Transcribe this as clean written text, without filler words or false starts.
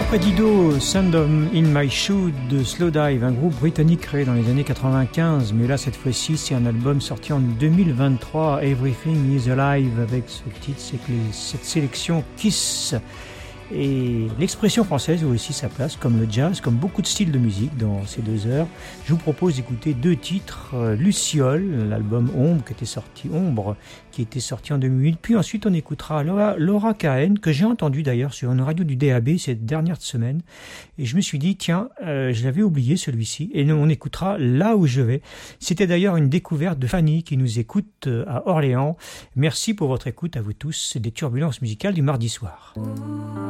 Après Dido, Sand in My Shoe de Slowdive, un groupe britannique créé dans les années 95, mais là cette fois-ci c'est un album sorti en 2023, Everything is Alive, avec ce titre, c'est que cette sélection Kiss. Et l'expression française a aussi sa place, comme le jazz, comme beaucoup de styles de musique dans ces 2 heures. Je vous propose d'écouter 2 titres, Luciole, l'album Ombre qui était sorti en 2008, puis ensuite on écoutera Laura Cahen, que j'ai entendu d'ailleurs sur une radio du DAB cette dernière semaine, et je me suis dit, tiens, je l'avais oublié celui-ci, et on écoutera Là où je vais. C'était d'ailleurs une découverte de Fanny qui nous écoute à Orléans. Merci pour votre écoute à vous tous, c'est des turbulences musicales du mardi soir.